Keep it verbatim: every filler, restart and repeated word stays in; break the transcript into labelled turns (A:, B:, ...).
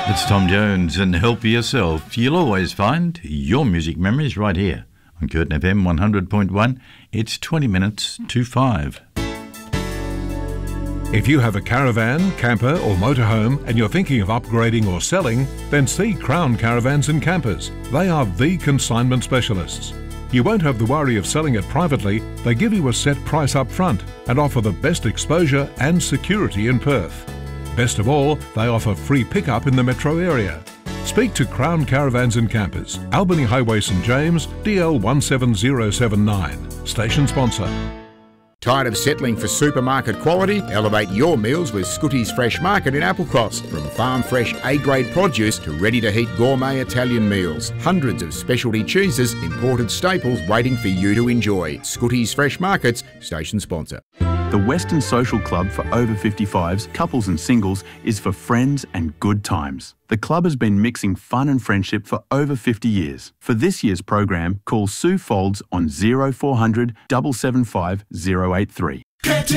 A: It's Tom Jones, and help yourself. You'll always find your music memories right here on Curtin F M one hundred point one. It's twenty minutes to five.
B: If you have a caravan, camper or motorhome and you're thinking of upgrading or selling, then see Crown Caravans and Campers. They are the consignment specialists. You won't have the worry of selling it privately. They give you a set price up front and offer the best exposure and security in Perth. Best of all, they offer free pickup in the metro area. Speak to Crown Caravans and Campers, Albany Highway St James, D L one seven zero seven nine. Station sponsor.
C: Tired of settling for supermarket quality? Elevate your meals with Scooty's Fresh Market in Applecross. From farm fresh A-grade produce to ready-to-heat gourmet Italian meals. Hundreds of specialty cheeses, imported staples waiting for you to enjoy. Scooty's Fresh Markets, station sponsor.
D: The Western Social Club for over fifty-fives, couples and singles is for friends and good times. The club has been mixing fun and friendship for over fifty years. For this year's program, call Sue Folds on zero four hundred, seven seven five, zero eight three.